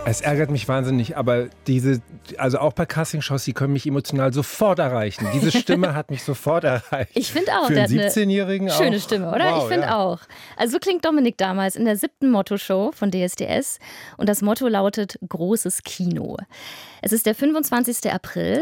Es ärgert mich wahnsinnig, aber also auch bei Castingshows, die können mich emotional sofort erreichen. Diese Stimme hat mich sofort erreicht. Ich finde auch, für der einen hat 17-Jährigen eine schöne auch. Stimme, oder? Wow, ich finde auch. Also so klingt Dominik damals in der 7. Motto-Show von DSDS. Und das Motto lautet Großes Kino. Es ist der 25. April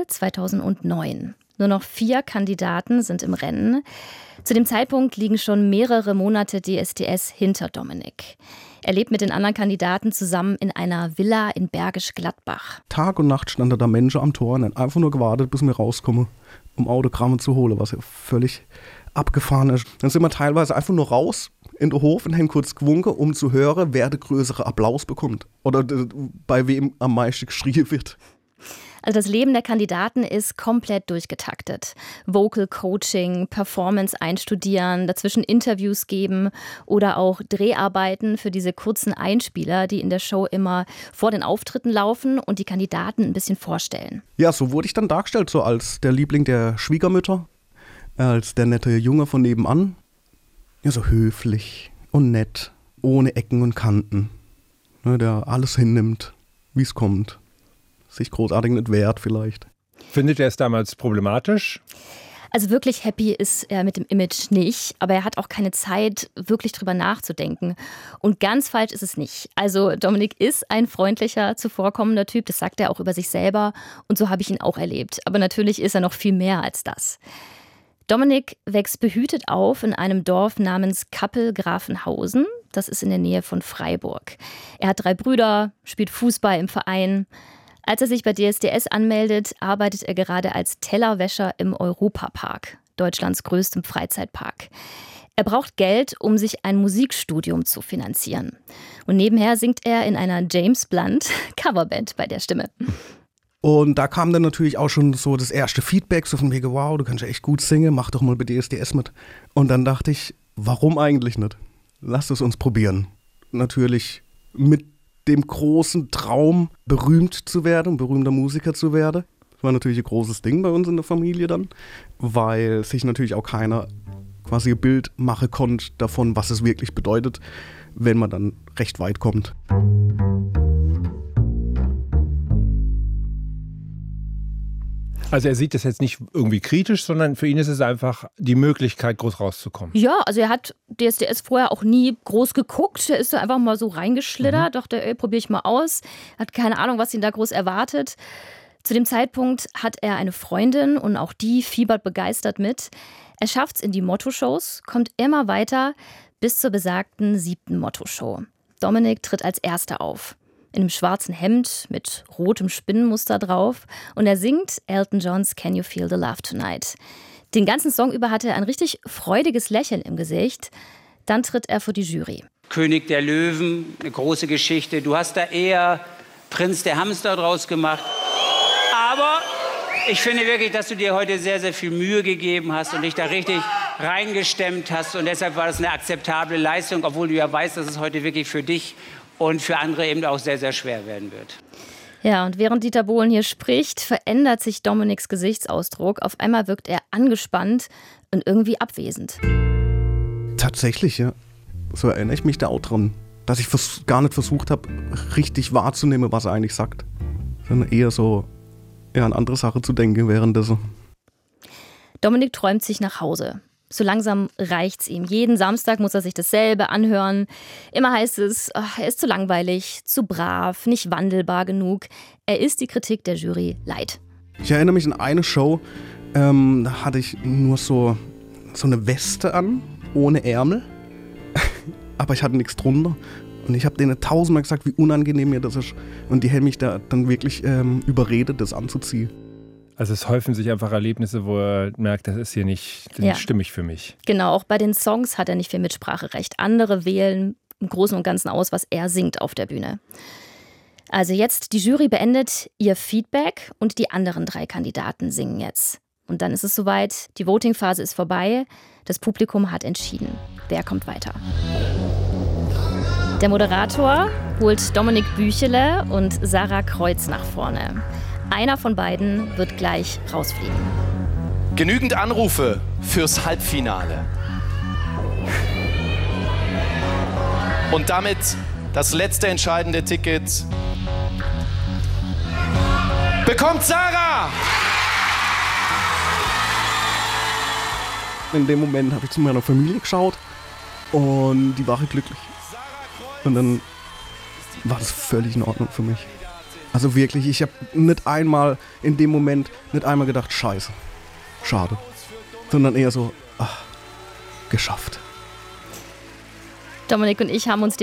2009. Nur noch 4 Kandidaten sind im Rennen. Zu dem Zeitpunkt liegen schon mehrere Monate DSDS hinter Dominik. Er lebt mit den anderen Kandidaten zusammen in einer Villa in Bergisch Gladbach. Tag und Nacht standen da Menschen am Tor und haben einfach nur gewartet, bis wir rauskommen, um Autogramme zu holen, was ja völlig abgefahren ist. Dann sind wir teilweise einfach nur raus in den Hof und haben kurz gewunken, um zu hören, wer den größeren Applaus bekommt. Oder bei wem am meisten geschrien wird. Also das Leben der Kandidaten ist komplett durchgetaktet. Vocal Coaching, Performance einstudieren, dazwischen Interviews geben oder auch Dreharbeiten für diese kurzen Einspieler, die in der Show immer vor den Auftritten laufen und die Kandidaten ein bisschen vorstellen. Ja, so wurde ich dann dargestellt, so als der Liebling der Schwiegermütter, als der nette Junge von nebenan. Ja, so höflich und nett, ohne Ecken und Kanten, ne, der alles hinnimmt, wie es kommt. Sich großartig nicht wehrt vielleicht. Findet er es damals problematisch? Also wirklich happy ist er mit dem Image nicht, aber er hat auch keine Zeit, wirklich drüber nachzudenken. Und ganz falsch ist es nicht. Also Dominik ist ein freundlicher, zuvorkommender Typ, das sagt er auch über sich selber und so habe ich ihn auch erlebt. Aber natürlich ist er noch viel mehr als das. Dominik wächst behütet auf in einem Dorf namens Kappel-Grafenhausen. Das ist in der Nähe von Freiburg. Er hat 3 Brüder, spielt Fußball im Verein. Als er sich bei DSDS anmeldet, arbeitet er gerade als Tellerwäscher im Europapark, Deutschlands größtem Freizeitpark. Er braucht Geld, um sich ein Musikstudium zu finanzieren. Und nebenher singt er in einer James Blunt Coverband bei der Stimme. Und da kam dann natürlich auch schon so das erste Feedback, so von wegen, wow, du kannst ja echt gut singen, mach doch mal bei DSDS mit. Und dann dachte ich, warum eigentlich nicht? Lasst es uns probieren. Natürlich mit dem großen Traum, berühmt zu werden, berühmter Musiker zu werden. Das war natürlich ein großes Ding bei uns in der Familie dann, weil sich natürlich auch keiner quasi ein Bild machen konnte davon, was es wirklich bedeutet, wenn man dann recht weit kommt. Also er sieht das jetzt nicht irgendwie kritisch, sondern für ihn ist es einfach die Möglichkeit, groß rauszukommen. Ja, also er hat DSDS vorher auch nie groß geguckt. Er ist da einfach mal so reingeschlittert, dachte, probiere ich mal aus. Hat keine Ahnung, was ihn da groß erwartet. Zu dem Zeitpunkt hat er eine Freundin und auch die fiebert begeistert mit. Er schafft es in die Motto-Shows, kommt immer weiter bis zur besagten 7. Motto-Show. Dominik tritt als Erster auf. In einem schwarzen Hemd mit rotem Spinnenmuster drauf. Und er singt Elton Johns Can You Feel the Love Tonight. Den ganzen Song über hatte er ein richtig freudiges Lächeln im Gesicht. Dann tritt er vor die Jury. König der Löwen, eine große Geschichte. Du hast da eher Prinz der Hamster draus gemacht. Aber ich finde wirklich, dass du dir heute sehr, sehr viel Mühe gegeben hast und dich da richtig reingestemmt hast. Und deshalb war das eine akzeptable Leistung, obwohl du ja weißt, dass es heute wirklich für dich und für andere eben auch sehr, sehr schwer werden wird. Ja, und während Dieter Bohlen hier spricht, verändert sich Dominiks Gesichtsausdruck. Auf einmal wirkt er angespannt und irgendwie abwesend. Tatsächlich, ja. So erinnere ich mich da auch dran, dass ich gar nicht versucht habe, richtig wahrzunehmen, was er eigentlich sagt. Sondern eher so an andere Sachen zu denken währenddessen. Dominik träumt sich nach Hause. So langsam reicht's ihm. Jeden Samstag muss er sich dasselbe anhören. Immer heißt es, er ist zu langweilig, zu brav, nicht wandelbar genug. Er ist die Kritik der Jury leid. Ich erinnere mich an eine Show, da hatte ich nur so eine Weste an, ohne Ärmel. Aber ich hatte nichts drunter. Und ich habe denen 1000-mal gesagt, wie unangenehm mir das ist. Und die haben mich da dann wirklich überredet, das anzuziehen. Also es häufen sich einfach Erlebnisse, wo er merkt, das ist hier nicht stimmig für mich. Genau, auch bei den Songs hat er nicht viel Mitspracherecht. Andere wählen im Großen und Ganzen aus, was er singt auf der Bühne. Also jetzt, die Jury beendet ihr Feedback und die anderen 3 Kandidaten singen jetzt. Und dann ist es soweit, die Voting-Phase ist vorbei, das Publikum hat entschieden. Wer kommt weiter? Der Moderator holt Dominik Büchele und Sarah Kreuz nach vorne. Einer von beiden wird gleich rausfliegen. Genügend Anrufe fürs Halbfinale. Und damit das letzte entscheidende Ticket Hier kommt Sarah! In dem Moment habe ich zu meiner Familie geschaut und die waren glücklich. Und dann war das völlig in Ordnung für mich. Also wirklich, ich habe nicht einmal in dem Moment gedacht, scheiße, schade. Sondern eher so, ach, geschafft. Dominik und ich haben uns